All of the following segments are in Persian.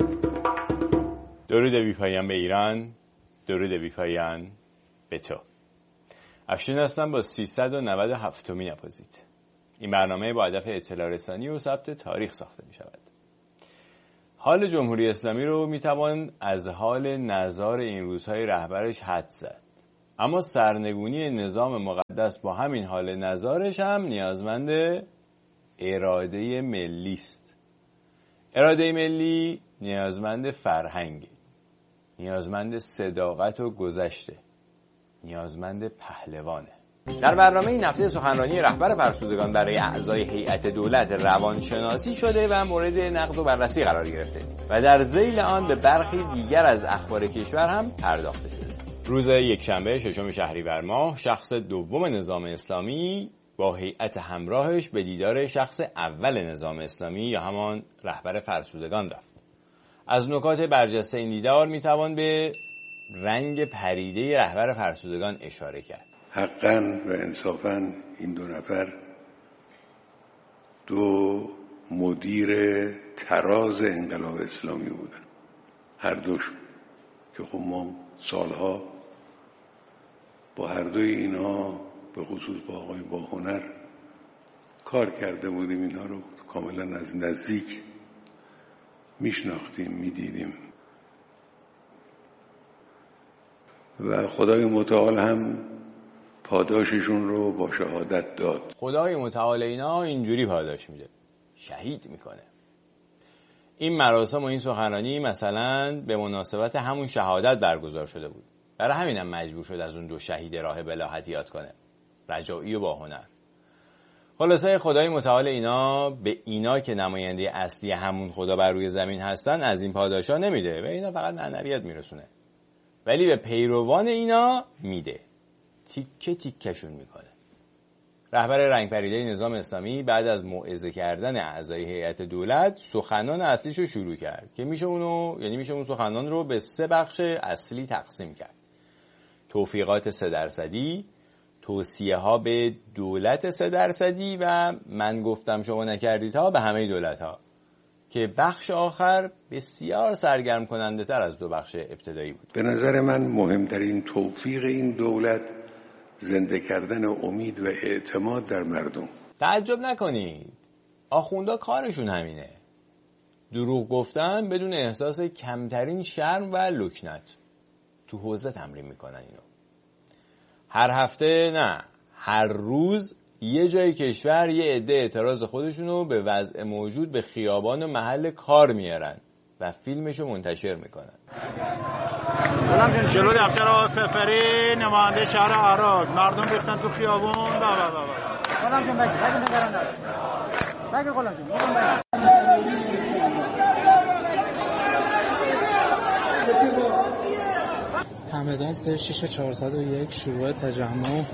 درود بی‌پایان به ایران، درود بی‌پایان به تو. افشین هستم با 397مین اپوزیت. این برنامه با هدف اطلاع رسانی و ثبت تاریخ ساخته می شود. حال جمهوری اسلامی رو می توان از حال نزار این روزهای رهبرش حد زد. اما سرنگونی نظام مقدس با همین حال نزارش هم نیازمند اراده ملی است. اراده ملی نیازمند فرهنگ، نیازمند صداقت و گذشته، نیازمند پهلوانه. در برنامه این هفته سخنرانی رهبر فرسودگان برای اعضای هیئت دولت روانشناسی شده و مورد نقد و بررسی قرار گرفته و در ذیل آن به برخی دیگر از اخبار کشور هم پرداخته شده. روز یکشنبه 6 شهریور ماه شخص دوم نظام اسلامی با هیئت همراهش به دیدار شخص اول نظام اسلامی یا همان رهبر فرسودگان رفت. از نکات برجسته این دیدار میتوان به رنگ پریده رهبر فرسودگان اشاره کرد. حقاً و انصافاً این دو نفر دو مدیر تراز انقلاب اسلامی بودن، هر دوش، که خب ما سالها با هر دوی اینها به خصوص با آقای باهنر کار کرده بودیم، اینها رو کاملا از نزدیک میشناختیم، میدیدیم و خدای متعال هم پاداششون رو با شهادت داد. خدای متعال اینا اینجوری پاداش میده، شهید میکنه. این مراسم و این سخنرانی مثلا به مناسبت همون شهادت برگزار شده بود، برای همینم مجبور شد از اون دو شهید راه بلاهت یاد کنه، رجایی و باهنر. خلاصه خدای متعال اینا به اینا که نماینده اصلی همون خدا بر روی زمین هستن از این پاداشا نمیده، به اینا فقط معنویت میرسونه، ولی به پیروان اینا میده، تیکه تیکشون میکنه. رهبر رنگ پریده نظام اسلامی بعد از موعظه کردن اعضای هیئت دولت سخنان اصلیشو شروع کرد که میشه اون سخنان رو به 3 بخش اصلی تقسیم کرد: توفیقات 3%، توصیه ها به دولت 3% و من گفتم شما نکردید ها به همه دولت ها، که بخش آخر بسیار سرگرم کننده تر از 2 بخش ابتدایی بود. به نظر من مهمترین توفیق این دولت زنده کردن امید و اعتماد در مردم. تعجب نکنید، آخوندا کارشون همینه، دروغ گفتن بدون احساس کمترین شرم و لکنت. تو حوزه تمرین میکنن اینو. هر هفته نه، هر روز یه جای کشور یه عده اعتراض خودشونو به وضع موجود به خیابان و محل کار میارن و فیلمشو منتشر میکنن. غلام جلو دفتر آقای سفری نماینده شهر عراق مردم ریختن تو خیابون. غلام جون بگی نگران نباش. بگی غلام جون همدان 36401 شروع تجمع.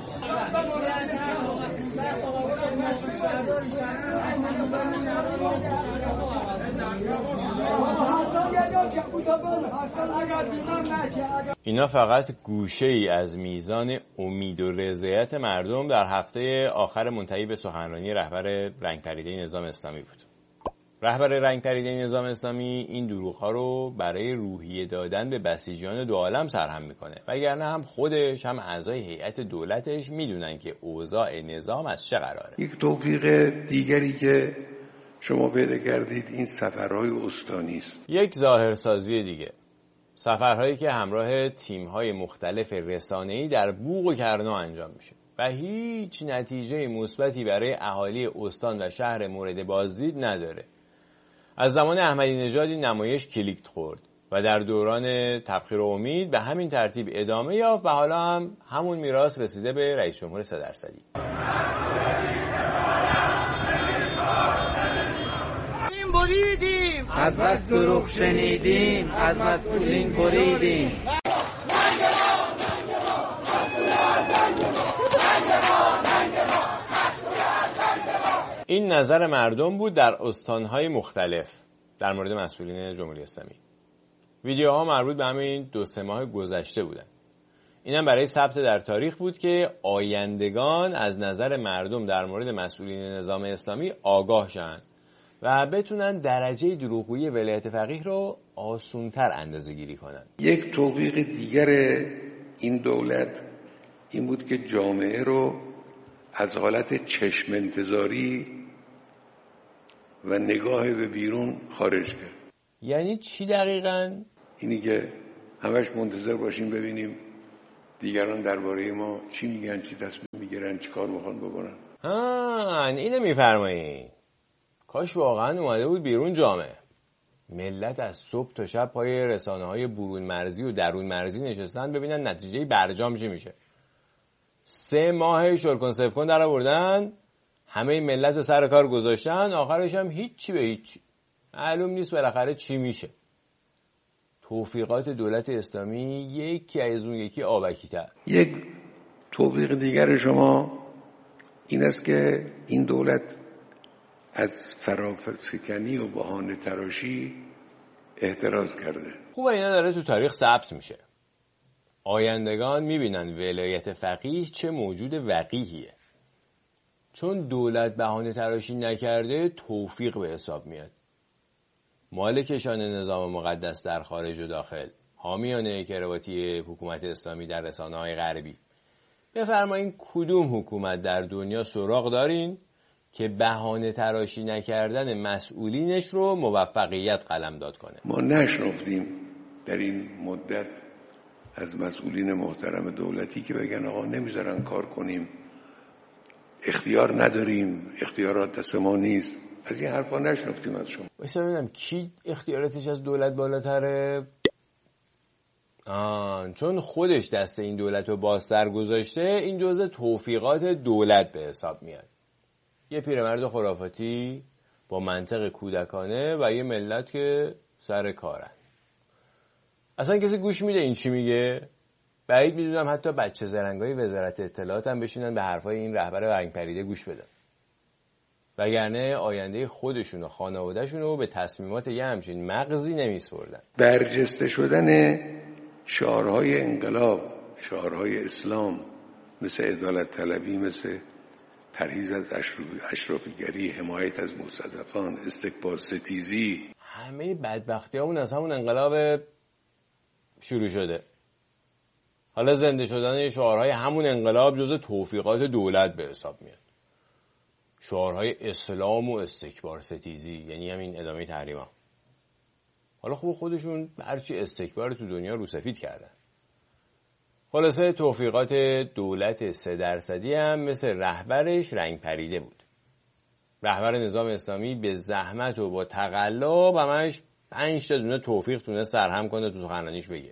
اینا فقط گوشه ای از میزان امید و رضایت مردم در هفته آخر منتهی به سخنرانی رهبر رنگ پریده نظام اسلامی بود. رهبر رنگ پریده نظام اسلامی این دروغ‌ها رو برای روحیه دادن به بسیجیان دو عالم سرهم میکنه، وگرنه هم خودش هم اعضای هیئت دولتش میدونن که اوضاع نظام از چه قراره. یک توفیق دیگری که شما پیدا کردید این سفرهای استانی است. یک ظاهرسازی دیگه، سفرهایی که همراه تیم‌های مختلف رسانه‌ای در بوق و کرنا انجام میشه و هیچ نتیجه مثبتی برای اهالی استان و شهر مورد بازدید نداره. از زمان احمدی نژاد این نمایش کلیک خورد و در دوران تبخیر و امید به همین ترتیب ادامه یافت و حالا هم همون میراث رسیده به رئیس جمهور 3%. بریدیم از بس دروغ شنیدیم، از مسئولین بریدیم. این نظر مردم بود در استانهای مختلف در مورد مسئولین جمهوری اسلامی. ویدیوها مربوط به همین 2-3 ماه گذشته بودن. اینم برای ثبت در تاریخ بود که آیندگان از نظر مردم در مورد مسئولین نظام اسلامی آگاه شن و بتونن درجه دروغگویی ولایت فقیه رو آسونتر اندازه گیری کنن. یک توفیق دیگر این دولت این بود که جامعه رو از حالت چشم انتظاری و نگاه به بیرون خارج کرد. یعنی چی دقیقاً؟ اینی که همش منتظر باشیم ببینیم دیگران درباره ما چی میگن، چی تصمیم میگیرن، چی کار میخوان بکنن. اینو میفرمایید. کاش واقعا اومده بود بیرون جامعه. ملت از صبح تا شب پای رسانه‌های برون مرزی و درون مرزی نشستن ببینن نتیجه برجام چی میشه. 3 ماه شلکن سفکن در آوردن، همه ملت رو سر کار گذاشتن، آخرش هم هیچی به هیچی. معلوم نیست بالاخره چی میشه. توفیقات دولت اسلامی یکی از اون یکی آبکی تر. یک توفیق دیگر شما این است که این دولت از فرافکنی و بهانه تراشی احتراز کرده. خوبه اینا داره تو تاریخ ثبت میشه. آیندگان میبینن ولایت فقیه چه موجود وقیحیه. چون دولت بهانه تراشی نکرده توفیق به حساب میاد. مالکشان نظام مقدس در خارج و داخل، حامیان کرواتی حکومت اسلامی در رسانه‌های غربی، بفرمایین کدوم حکومت در دنیا سراغ دارین که بهانه تراشی نکردن مسئولینش رو موفقیت قلمداد کنه؟ ما نشناختیم در این مدت از مسئولین محترم دولتی که بگن آقا نمیذارن کار کنیم، اختیار نداریم، اختیارات دست ما نیست. از این حرفا نشناختیم از شما. واسه ببینم کی اختیاراتش از دولت بالاتره؟ چون خودش دست این دولت رو بازتر گذاشته، این جزء توفیقات دولت به حساب میاد. یه پیرمرد خرافاتی با منطق کودکانه و یه ملت که سر کارن. اصلا کسی گوش میده این چی میگه؟ بعید میدونم حتی بچه زرنگای وزارت اطلاعات هم بشینن به حرفای این رهبر رنگ پریده گوش بدن. وگرنه آینده خودشون و خانوادهشون رو به تصمیمات یه همچین مغزی نمیسپردن. برجسته شدن شعارهای انقلاب، شعارهای اسلام، مثل عدالت طلبی، مثل پرهیز از اشرافیگری، حمایت از مستضعفان، استکبار ستیزی، همه بدبختی همون از همون انقلاب شروع شده. حالا زنده شدن شعارهای همون انقلاب جزء توفیقات دولت به حساب میاد. شعارهای اسلام و استکبار ستیزی، یعنی همین ادامه تحریما. حالا خوب خودشون هرچی استکبار تو دنیا رو سفید کردن. خلاصه توفیقات دولت 3% هم مثل رهبرش رنگ پریده بود. رهبر نظام اسلامی به زحمت و با تقلا همش 5 تا دونه توفیق تونه سرهم کنه تو سخنرانیش بگه.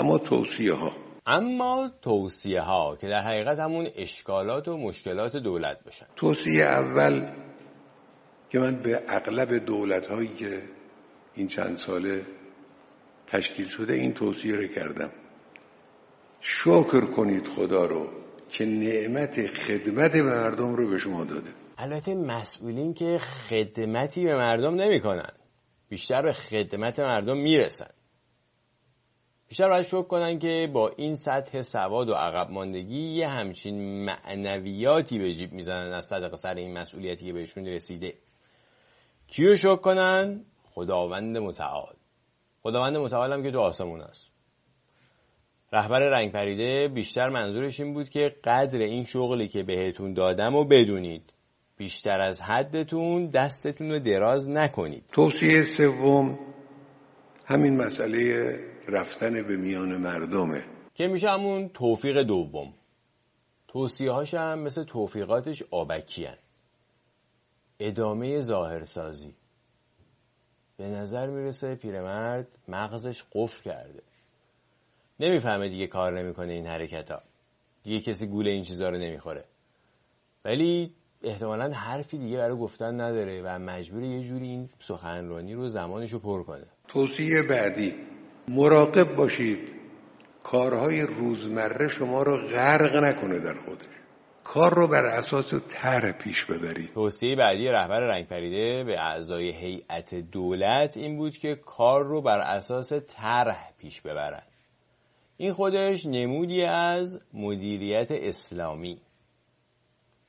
اما توصیه ها که در حقیقت همون اشکالات و مشکلات دولت باشن. توصیه اول که من به اغلب دولت هایی که این چند ساله تشکیل شده این توصیه رو کردم: شکر کنید خدا رو که نعمت خدمت به مردم رو به شما داده. البته مسئولین که خدمتی به مردم نمی کنن، بیشتر به خدمت مردم میرسن. بیشتر باید شکر کنن که با این سطح سواد و عقب ماندگی یه همچین معنویاتی به جیب میزنن از صدق سر این مسئولیتی که بهشون رسیده. کیو شکر کنن؟ خداوند متعال. خداوند متعال هم که تو آسمون است. رهبر رنگ پریده بیشتر منظورش این بود که قدر این شغلی که بهتون دادم و بدونید. بیشتر از حدتون دستتون رو دراز نکنید. توصیه سوم همین مسئله رفتن به میان مردمه که میشه همون توفیق دوم. توصیه هاش هم مثل توفیقاتش آبکی هن. ادامه ظاهرسازی. به نظر میرسه پیرمرد مغزش قفل کرده، نمیفهمه دیگه کار نمیکنه این حرکت ها، دیگه کسی گول این چیزا رو نمیخوره، ولی احتمالاً حرفی دیگه برای گفتن نداره و مجبوره یه جوری این سخنرانی رو زمانشو پر کنه. توصیه بعدی: مراقب باشید کارهای روزمره شما رو غرق نکنه در خودش. کار رو بر اساس طرح پیش ببرید. توصیه بعدی رهبر رنگ پریده به اعضای هیئت دولت این بود که کار رو بر اساس طرح پیش ببرن. این خودش نمودی از مدیریت اسلامی.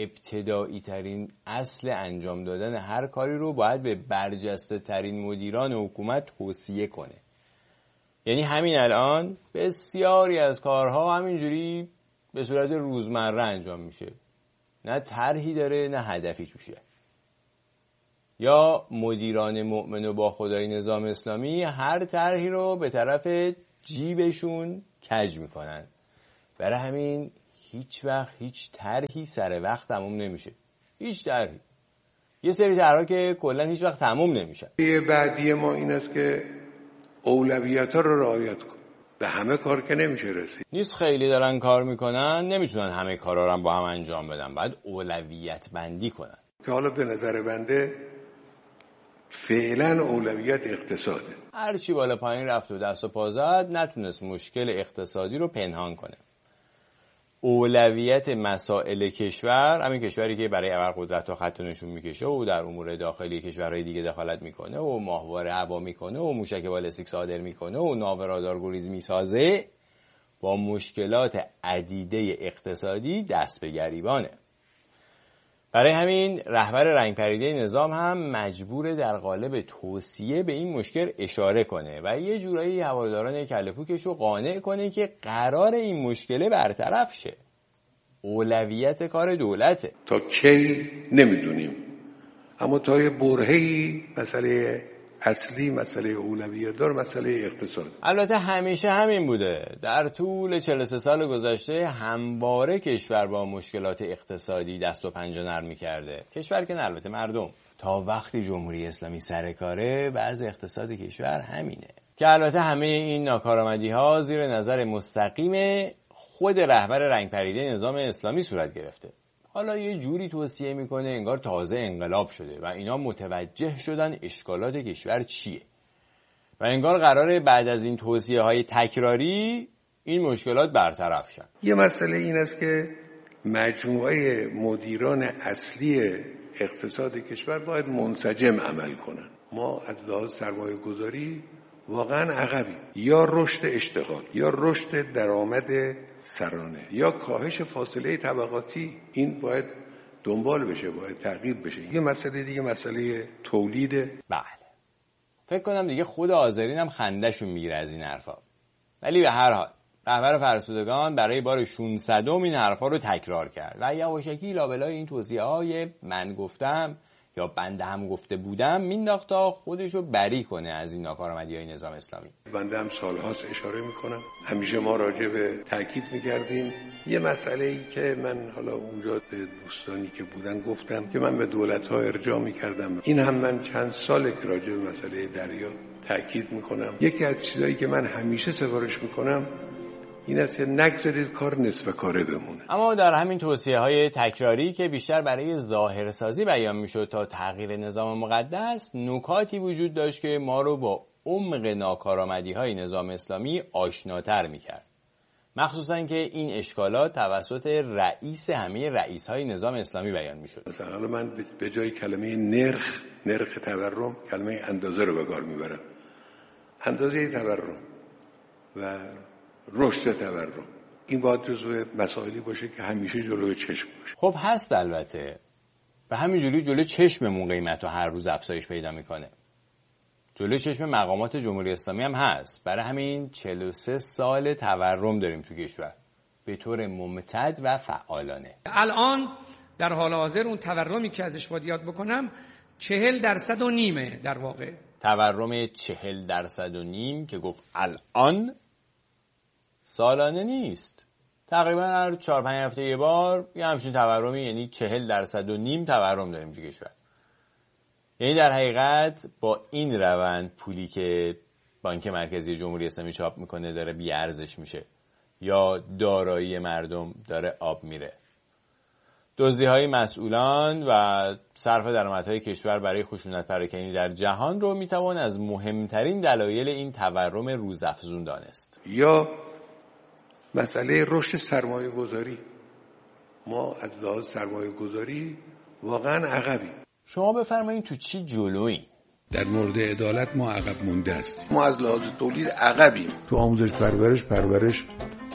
ابتدایی ترین اصل انجام دادن هر کاری رو باید به برجسته ترین مدیران حکومت توصیه کنه. یعنی همین الان بسیاری از کارها همینجوری به صورت روزمره انجام میشه، نه طرحی داره نه هدفی توشه. یا مدیران مؤمن و با خدای نظام اسلامی هر طرحی رو به طرف جیبشون کج میکنن، برای همین هیچ وقت هیچ طرحی سر وقت تموم نمیشه. هیچ طرحی. یه سری طرحا که کلا هیچ وقت تموم نمیشه. بعدی ما این است که اولویت‌ها رو رعایت کن. به همه کار که نمیشه رسید. نیست خیلی دارن کار میکنن، نمیتونن همه کارا رو هم با هم انجام بدن. باید اولویت بندی کنن. که حالا به نظر بنده فعلا اولویت اقتصاده. هر چی بالا پایین رفت و دست و پا زد نتونست مشکل اقتصادی رو پنهان کنه. اولویت مسائل کشور، همین کشوری که برای ابرقدرت ها خط نشون میکشه و در امور داخلی کشورهای دیگه دخالت میکنه و ماهواره هوا میکنه و موشک بالستیک صادر میکنه و ناو رادارگریز میسازه، با مشکلات عدیده اقتصادی دست به گریبانه. برای همین رهبر رنگ پریده نظام هم مجبور در قالب توصیه به این مشکل اشاره کنه و یه جورایی هواداران کله پوکش رو قانع کنه که قرار این مشکل برطرف شه. اولویت کار دولته. تا کی نمیدونیم، اما تا یه برهه‌ای مسئله اصلی، مسئله اولویت دار، مسئله اقتصاد. البته همیشه همین بوده. در طول 43 سال گذشته همواره کشور با مشکلات اقتصادی دست و پنجه نرم می‌کرده. کشور که نه، البته مردم. تا وقتی جمهوری اسلامی سر کاره، بعض اقتصاد کشور همینه. که البته همه این ناکارآمدی‌ها زیر نظر مستقیم خود رهبر رنگ پریده نظام اسلامی صورت گرفته. حالا یه جوری توصیه میکنه انگار تازه انقلاب شده و اینا متوجه شدن اشکالات کشور چیه و انگار قراره بعد از این توصیه های تکراری این مشکلات برطرف شن. یه مسئله این است که مجموعه مدیران اصلی اقتصاد کشور باید منسجم عمل کنن. ما از لحاظ سرمایه گذاری واقعا عقبیم. یا رشد اشتغال، یا رشد درآمد سرانه، یا کاهش فاصله طبقاتی، این باید دنبال بشه، باید تغییر بشه. یه مسئله دیگه مسئله تولیده. بله، فکر کنم دیگه خود آذرین هم خنده‌شون میگیره از این حرفا. ولی به هر حال رهبر فرسودگان برای بار 600 این حرفا رو تکرار کرد و یواشکی لابلای این توصیه‌های من گفتم یا بنده هم گفته بودم مینداخت تا خودشو بری کنه از این ناکارآمدی‌های نظام اسلامی. بنده هم سالهاست اشاره میکنم، همیشه ما راجع به تاکید میکردیم. یه مسئله‌ای که من حالا اونجا به دوستانی که بودن گفتم که من به دولت‌ها ارجاع میکردم، این هم من چند ساله که راجع به مسئله دریا تاکید میکنم. یکی از چیزایی که من همیشه سفارش میکنم این است که نگذارید کار نصف کاره بمونه. اما در همین توصیه‌های تکراری که بیشتر برای ظاهرسازی بیان میشد تا تغییر نظام مقدس، نکاتی وجود داشت که ما رو با عمق ناکارآمدی‌های نظام اسلامی آشناتر میکرد. مخصوصا که این اشکالات توسط رئیس همه رئیس‌های نظام اسلامی بیان میشد. مثلا من به جای کلمه نرخ تورم کلمه اندازه رو به کار میبرم. اندازه تورم و رشد تورم، این باید جزو مسائلی باشه که همیشه جلوی چشم باشه. خب هست البته، و همینجوری جلوی چشممون قیمت هر روز افزایش پیدا میکنه. جلوی چشم مقامات جمهوری اسلامی هم هست. برای همین 43 سال تورم داریم تو کشور به طور ممتد و فعالانه. الان در حال حاضر اون تورمی که ازش باید یاد بکنم 40.5% در واقع. تورم 40.5% که گفت الان سالانه نیست، تقریبا هر 4-5 هفته یه بار یه همچین تورمی، یعنی 40.5% تورم داریم تو کشور. یعنی در حقیقت با این روند پولی که بانک مرکزی جمهوری اسلامی چاپ میکنه داره بی ارزش میشه یا دارایی مردم داره آب میره. دزدی‌های مسئولان و صرف درآمدهای کشور برای خشونت پراکنی در جهان رو میتوان از مهمترین دلایل این تورم روزافزون دانست. یا مسئله رشد سرمایه گذاری، ما از لحاظ سرمایه گذاری واقعا عقبیم. شما بفرمایید تو چی جلویی؟ در مورد عدالت ما عقب مونده هستیم. ما از لحاظ تولید عقبیم. تو آموزش پرورش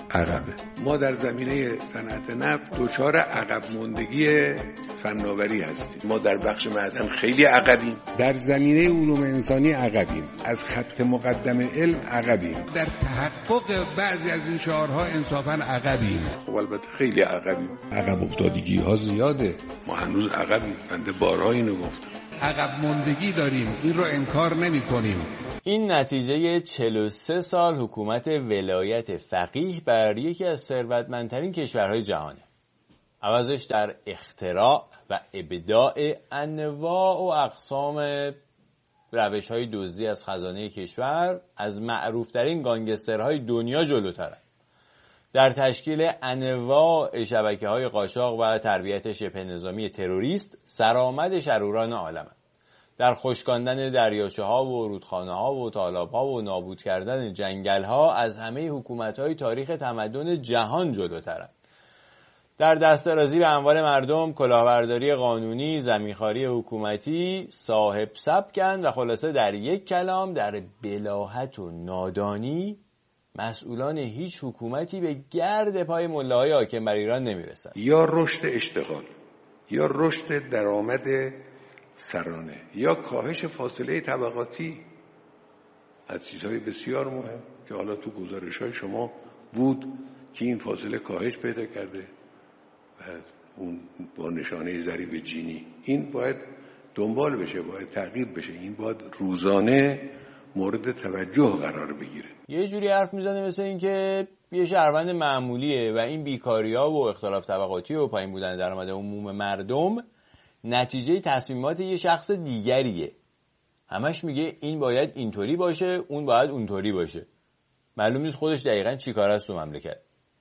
عقبه. ما در زمینه صنعت نفت دچار عقب ماندگی فناوری هستیم. ما در بخش معدن خیلی عقبیم. در زمینه علوم انسانی عقبیم. از خط مقدم علم عقبیم. در تحقق بعضی از این شعارها انصافاً عقبیم. خب البته خیلی عقبیم. عقب افتادگی ها زیاده. ما هنوز عقبیم. بنده بارها اینو گفتم. عقب ماندگی داریم، این رو انکار نمی کنیم. این نتیجه 43 سال حکومت ولایت فقیه بر یکی از ثروتمندترین کشورهای جهانه. عوضش در اختراع و ابداع انواع و اقسام روش‌های دزدی از خزانه کشور از معروفترین گانگسترهای دنیا جلوترن. در تشکیل انواع شبکه‌های قاچاق و تربیت شبه نظامی تروریست سرآمد شروران عالم، در خشکاندن دریاچه‌ها و رودخانه‌ها و تالاب‌ها و نابود کردن جنگل‌ها از همه حکومت‌های تاریخ تمدن جهان جلوترند. در دسترازی به اموال مردم، کلاهبرداری قانونی، زمینخواری حکومتی، صاحب سبکند و خلاصه در یک کلام در بلاهت و نادانی مسئولان هیچ حکومتی به گرد پای ملاهای حاکم بر ایران نمیرسند. یا رشد اشتغال، یا رشد درآمد سرانه، یا کاهش فاصله طبقاتی از چیزهای بسیار مهم که حالا تو گزارش‌های شما بود که این فاصله کاهش پیدا کرده و اون با نشانه ضریب جینی. این باید دنبال بشه، باید تعقیب بشه، این باید روزانه مورد توجه قرار بگیره. یه جوری حرف میزنه مثل این که یه شهروند معمولیه و این بیکاری‌ها و اختلاف طبقاتی و پایین بودن درآمد عموم مردم نتیجه تصمیمات یه شخص دیگریه. همش میگه این باید اینطوری باشه، اون باید اونطوری باشه. معلوم نیست خودش دقیقاً چی کار است تو مملکت.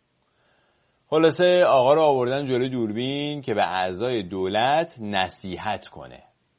خلاصه آقا رو آوردن جلوی دوربین که به اعضای دولت نصیحت کنه.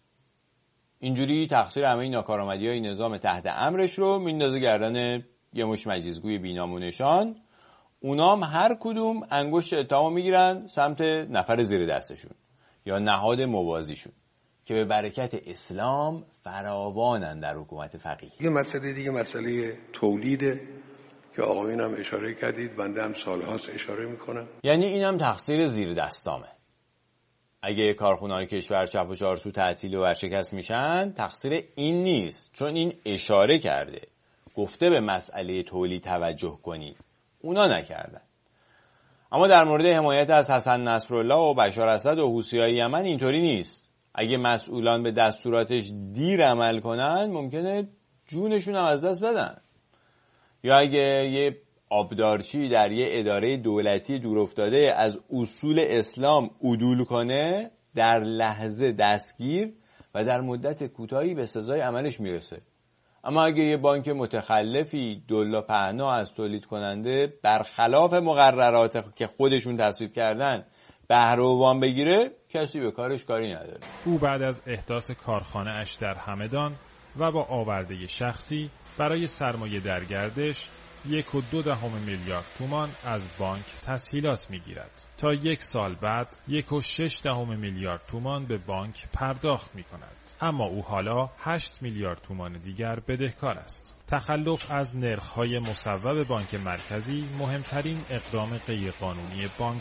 اینجوری تقصیر همه این ناکارآمدی‌های نظام تحت امرش رو میندازه گردن یه مش مجیزگوی بی‌نام. اونام هر کدوم انگشت اتهامو میگیرن سمت نفر زیر دستشون یا نهاد موازیشون که به برکت اسلام فراوانن در حکومت فقیه. یه مسئله دیگه مسئله تولیده که آقایون هم اشاره کردید، بنده هم سالهاست اشاره میکنم. یعنی اینم تقصیر زیر دستامه. اگه کارخونه‌های کشور چپ و چارسو تعطیل و ورشکست میشن، تقصیر این نیست، چون این اشاره کرده، گفته به مسئله تولید توجه کنید، اونا نکردن. اما در مورد حمایت از حسن نصرالله و بشار اسد و حوثی‌های یمن اینطوری نیست. اگه مسئولان به دستوراتش دیر عمل کنن، ممکنه جونشون هم از دست بدن. یا اگه یه آبدارچی در یه اداره دولتی دورافتاده از اصول اسلام عدول کنه، در لحظه دستگیر و در مدت کوتاهی به سزای عملش میرسه. اما اگه یه بانک متخلفی دلا پهنا از تولید کننده برخلاف مقررات که خودشون تصویب کردن بهره و وام بگیره، کسی به کارش کاری نداره. او بعد از احداث کارخانه اش در همدان و با آورده شخصی برای سرمایه در گردش 1.2 میلیارد تومان از بانک تسهیلات میگیرد تا 1 سال بعد 1.6 میلیارد تومان به بانک پرداخت میکند. اما او حالا 8 میلیارد تومان دیگر بدهکار است. تخلف از نرخ‌های مصوب بانک مرکزی مهمترین اقدام غیرقانونی بانک